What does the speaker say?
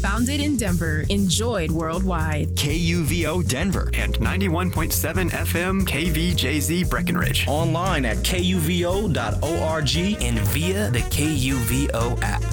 Founded in Denver, enjoyed worldwide. KUVO Denver and 91.7 FM KVJZ Breckenridge. Online at kuvo.org and via the KUVO app.